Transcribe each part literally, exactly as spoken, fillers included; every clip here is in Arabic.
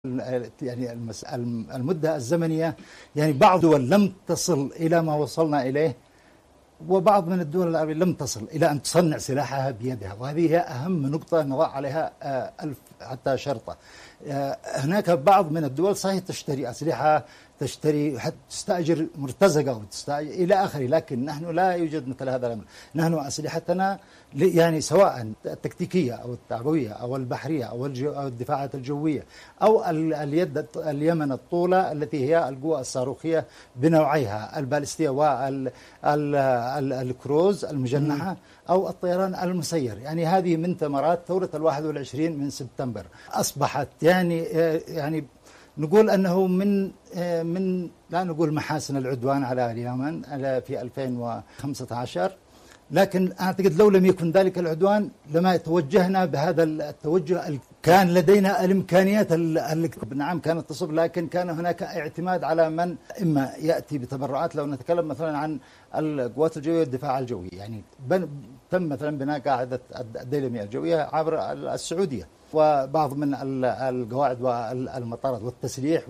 يعني المدة الزمنية، يعني بعض الدول لم تصل إلى ما وصلنا إليه، وبعض من الدول العربية لم تصل إلى أن تصنع سلاحها بيدها، وهذه هي أهم نقطة نضع عليها ألف حتى شرطة. هناك بعض من الدول صحيح تشتري أسلحة، تشتري حتى تستأجر مرتزقة وتستأجر إلى آخره، لكن نحن لا يوجد مثل هذا الأمر. نحن أسلحتنا يعني سواء التكتيكية أو التعبوية أو البحرية أو, أو الدفاعات الجوية أو اليد اليمن الطولة التي هي القوة الصاروخية بنوعيها البالستية والكروز المجنحة أو الطيران المسير. يعني هذه من ثمرات ثورة الواحد والعشرين من سبتمبر. أصبحت يعني يعني نقول أنه من من لا نقول محاسن العدوان على اليمن في ألفين وخمسة عشر، لكن أعتقد لو لم يكن ذلك العدوان لما توجهنا بهذا التوجه. كان لدينا الإمكانيات، نعم كانت تصب، لكن كان هناك اعتماد على من إما يأتي بتبرعات. لو نتكلم مثلا عن القوات الجوية والدفاع الجوي، يعني تم مثلا بناء قاعدة الديلمية الجوية عبر السعودية، وبعض من القواعد والمطارات والتسليح،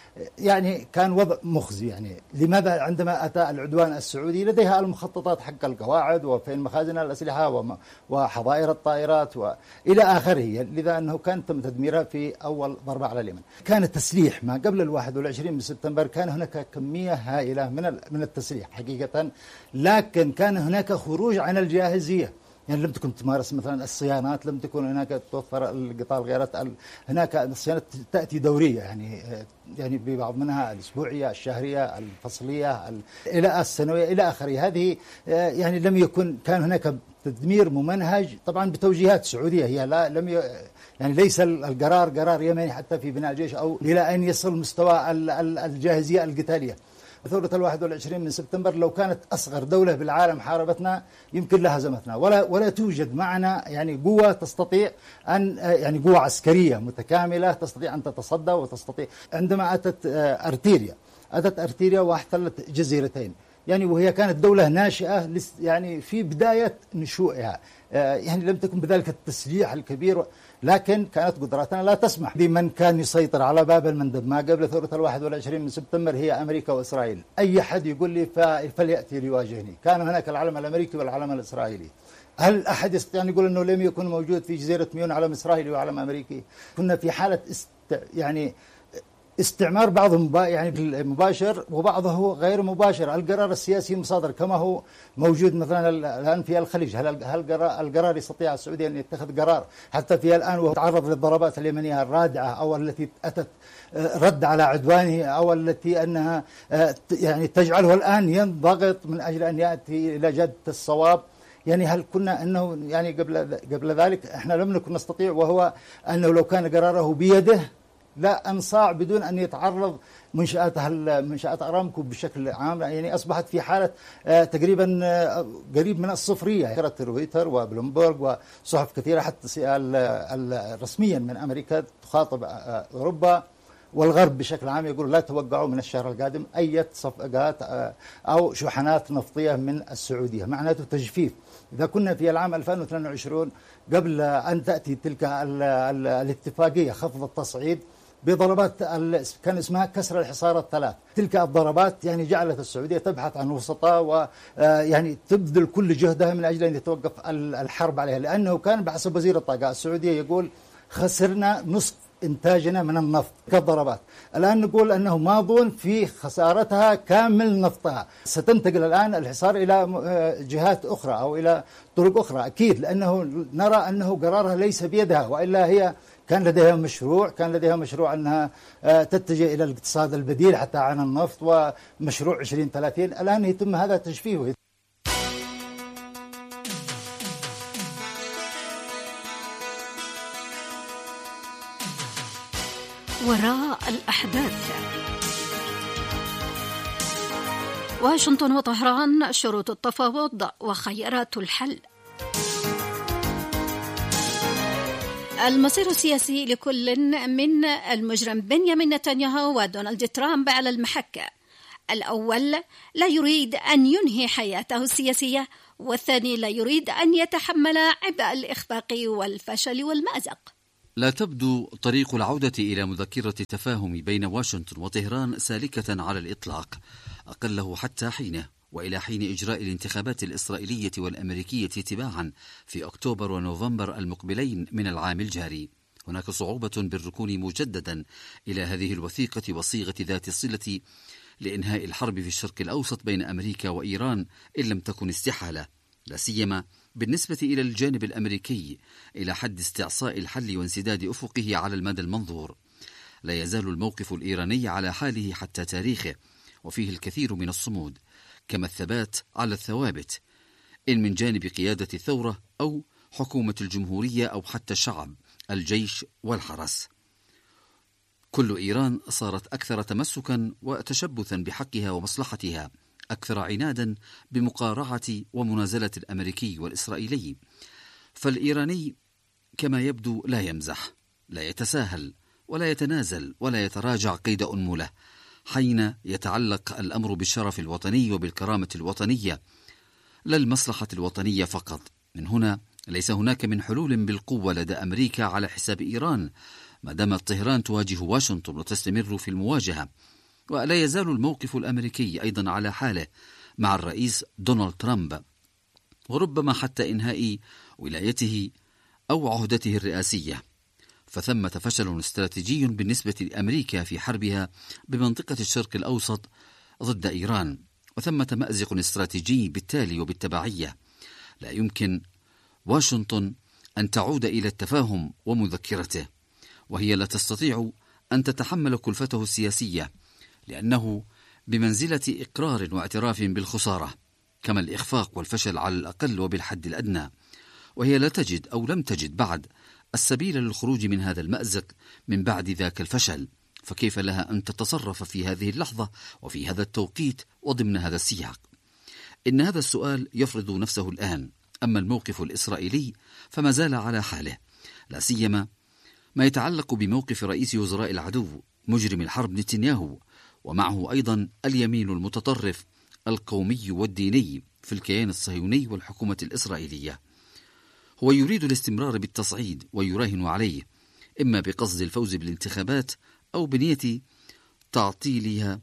ويعني كان وضع مخزي. يعني لماذا عندما أتى العدوان السعودي لديها المخططات حق القواعد وفين مخازن الأسلحة وحظائر الطائرات وإلى آخره، لذا أنه كان تم تدميرها في أول ضربة على اليمن. كان التسليح ما قبل الواحد والعشرين من سبتمبر كان هناك كمية هائلة من من التسليح حقيقة، لكن كان هناك خروج عن الجاهزية. يعني لم تكن تمارس مثلا الصيانات، لم تكن هناك توفر القطار الغيارات، الهناك الصيانات تأتي دورية، يعني يعني ببعض منها الأسبوعية، الشهرية، الفصلية، إلى السنوية إلى آخره. هذه يعني لم يكن، كان هناك تدمير ممنهج طبعا بتوجيهات سعودية. هي لا لم ي يعني ليس القرار قرار يمني حتى في بناء الجيش أو إلى أن يصل مستوى الجاهزية القتالية. ثورة الواحد والعشرين من سبتمبر لو كانت أصغر دولة بالعالم حاربتنا يمكن لها هزمتنا، ولا ولا توجد معنا يعني قوة تستطيع أن يعني قوة عسكرية متكاملة تستطيع أن تتصدى وتستطيع. عندما أتت أرتيريا أتت أرتيريا واحتلت جزيرتين، يعني وهي كانت دولة ناشئة يعني في بداية نشوئها، يعني لم تكن بذلك التسليح الكبير، لكن كانت قدراتنا لا تسمح. بمن كان يسيطر على باب المندب ما قبل ثورة الواحد والعشرين من سبتمبر هي أمريكا وإسرائيل. أي حد يقول لي فليأتي ليواجهني. كان هناك العلم الأمريكي والعلم الإسرائيلي. هل أحد يستطيع أن يقول أنه لم يكن موجود في جزيرة ميون علم إسرائيلي وعلم أمريكي؟ كنا في حالة است يعني استعمار، بعضه يعني مباشر وبعضه غير مباشر. القرار السياسي مصادر كما هو موجود مثلا الآن في الخليج. هل هل القرار يستطيع السعودية أن يتخذ قرار حتى في الآن وهو تعرض للضربات اليمنية الرادعة أو التي أتت رد على عدوانه أو التي أنها يعني تجعله الآن ينضغط من أجل أن يأتي إلى جدة الصواب؟ يعني هل كنا أنه يعني قبل قبل ذلك إحنا لم نكن نستطيع، وهو أنه لو كان قراره بيده لا أنصاع بدون أن يتعرض منشآتها منشآت أرامكو بشكل عام. يعني أصبحت في حالة تقريبا قريب من الصفرية. كانت رويتر وبلومبرغ وصحف كثيرة حتى رسميا من أمريكا تخاطب أوروبا والغرب بشكل عام، يقول لا توقعوا من الشهر القادم أي صفقات أو شحنات نفطية من السعودية، معناته تجفيف. إذا كنا في العام ألفين واثنين وعشرين قبل أن تأتي تلك الاتفاقية خفض التصعيد بضربات كان اسمها كسر الحصار الثلاث، تلك الضربات يعني جعلت السعودية تبحث عن وسطاء ويعني تبذل كل جهدها من أجل أن يتوقف الحرب عليها، لأنه كان بحسب وزير الطاقة السعودية يقول خسرنا نصف إنتاجنا من النفط كالضربات. الآن نقول أنه ماضون في خسارتها كامل نفطها. ستنتقل الآن الحصار إلى جهات أخرى أو إلى طرق أخرى أكيد، لأنه نرى أنه قرارها ليس بيدها، وإلا هي كان لديها مشروع كان لديها مشروع أنها تتجه إلى الاقتصاد البديل حتى عن النفط ومشروع عشرين ثلاثين. الآن يتم هذا تجفيفه. وراء الأحداث. واشنطن وطهران، شروط التفاوض وخيارات الحل. المصير السياسي لكل من المجرم بنيامين نتنياهو ودونالد ترامب على المحك. الأول لا يريد أن ينهي حياته السياسية، والثاني لا يريد أن يتحمل عبء الإخفاق والفشل والمأزق. لا تبدو طريق العودة إلى مذكرة تفاهم بين واشنطن وطهران سالكة على الإطلاق، أقله حتى حينه، وإلى حين إجراء الانتخابات الإسرائيلية والأمريكية تباعا في أكتوبر ونوفمبر المقبلين من العام الجاري. هناك صعوبة بالركون مجددا إلى هذه الوثيقة وصيغة ذات الصلة لإنهاء الحرب في الشرق الأوسط بين أمريكا وإيران إن لم تكن استحالة، لا سيما بالنسبة إلى الجانب الأمريكي إلى حد استعصاء الحل وانسداد أفقه على المدى المنظور. لا يزال الموقف الإيراني على حاله حتى تاريخه، وفيه الكثير من الصمود، كما الثبات على الثوابت، إن من جانب قيادة الثورة أو حكومة الجمهورية أو حتى الشعب، الجيش والحرس. كل إيران صارت أكثر تمسكا وتشبثا بحقها ومصلحتها، أكثر عنادا بمقارعة ومنازلة الأمريكي والإسرائيلي. فالإيراني كما يبدو لا يمزح، لا يتساهل ولا يتنازل ولا يتراجع قيد أنملة حين يتعلق الأمر بالشرف الوطني وبالكرامة الوطنية، لا المصلحة الوطنية فقط. من هنا ليس هناك من حلول بالقوة لدى أمريكا على حساب إيران، ما دامت طهران تواجه واشنطن وتستمر في المواجهة. ولا يزال الموقف الأمريكي أيضا على حاله مع الرئيس دونالد ترامب، وربما حتى إنهاء ولايته أو عهدته الرئاسية. فثمة فشل استراتيجي بالنسبة لأمريكا في حربها بمنطقة الشرق الأوسط ضد إيران، وثمة مأزق استراتيجي بالتالي وبالتبعية. لا يمكن واشنطن أن تعود إلى التفاهم ومذكرته، وهي لا تستطيع أن تتحمل كلفته السياسية، لأنه بمنزلة إقرار واعتراف بالخسارة، كما الإخفاق والفشل على الأقل وبالحد الأدنى. وهي لا تجد أو لم تجد بعد السبيل للخروج من هذا المأزق من بعد ذاك الفشل، فكيف لها أن تتصرف في هذه اللحظة وفي هذا التوقيت وضمن هذا السياق؟ إن هذا السؤال يفرض نفسه الآن. أما الموقف الإسرائيلي فما زال على حاله، لا سيما ما يتعلق بموقف رئيس وزراء العدو مجرم الحرب نتنياهو، ومعه أيضا اليمين المتطرف القومي والديني في الكيان الصهيوني والحكومة الإسرائيلية. هو يريد الاستمرار بالتصعيد ويراهن عليه، إما بقصد الفوز بالانتخابات أو بنية تعطيلها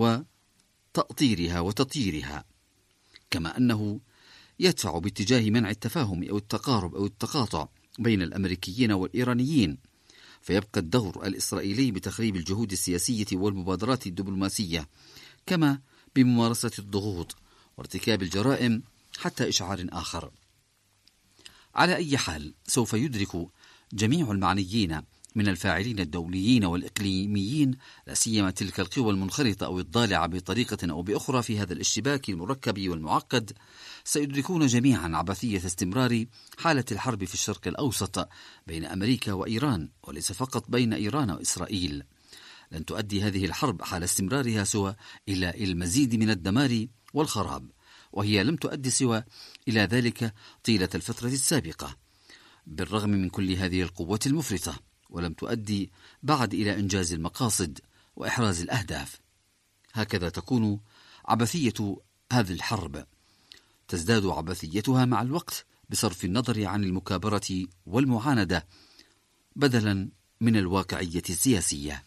وتأطيرها وتطييرها، كما أنه يدفع باتجاه منع التفاهم أو التقارب أو التقاطع بين الأمريكيين والإيرانيين. فيبقى الدور الإسرائيلي بتخريب الجهود السياسية والمبادرات الدبلوماسية، كما بممارسة الضغوط وارتكاب الجرائم حتى إشعار آخر. على أي حال سوف يدرك جميع المعنيين من الفاعلين الدوليين والإقليميين، لا سيما تلك القوى المنخرطة أو الضالعة بطريقة أو بأخرى في هذا الاشتباك المركب والمعقد، سيدركون جميعا عبثية استمرار حالة الحرب في الشرق الأوسط بين أمريكا وإيران، وليس فقط بين إيران وإسرائيل. لن تؤدي هذه الحرب حال استمرارها سوى إلى المزيد من الدمار والخراب، وهي لم تؤدي سوى إلى ذلك طيلة الفترة السابقة بالرغم من كل هذه القوة المفرطة، ولم تؤدي بعد إلى إنجاز المقاصد وإحراز الأهداف. هكذا تكون عبثية هذه الحرب، تزداد عبثيتها مع الوقت بصرف النظر عن المكابرة والمعاندة بدلا من الواقعية السياسية.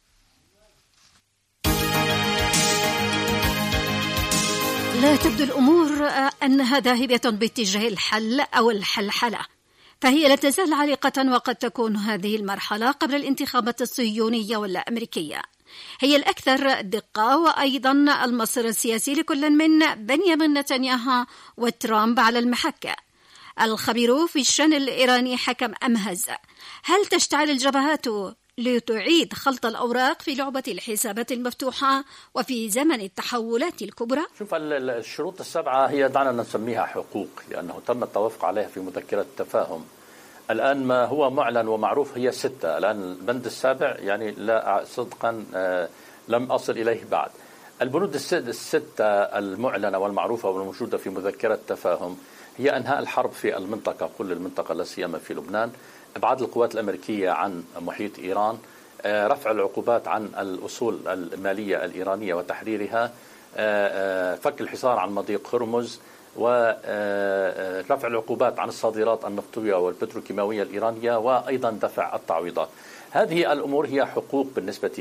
لا تبدو الأمور أنها ذاهبة باتجاه الحل أو الحلحلة، فهي لا تزال عالقة، وقد تكون هذه المرحلة قبل الانتخابات الصهيونية والأمريكية هي الأكثر دقة، وأيضا المصير السياسي لكل من بنيامين نتنياهو وترامب على المحك. الخبير في الشأن الإيراني حكم أمهز: هل تشتعل الجبهات لتعيد خلط الأوراق في لعبة الحسابات المفتوحة وفي زمن التحولات الكبرى؟ شوف، الشروط السبعة هي دعنا نسميها حقوق، لأنه تم التوافق عليها في مذكرة التفاهم. الآن ما هو معلن ومعروف هي ستة. الآن البند السابع يعني لا صدقا لم أصل إليه بعد. البنود الستة المعلنة والمعروفة والموجودة في مذكرة التفاهم هي أنهاء الحرب في المنطقة، كل المنطقة لا سيما في لبنان، إبعاد القوات الأمريكية عن محيط إيران، رفع العقوبات عن الأصول المالية الإيرانية وتحريرها، فك الحصار عن مضيق هرمز، ورفع العقوبات عن الصادرات النفطية والبتروكيماوية الإيرانية، وأيضا دفع التعويضات. هذه الأمور هي حقوق بالنسبة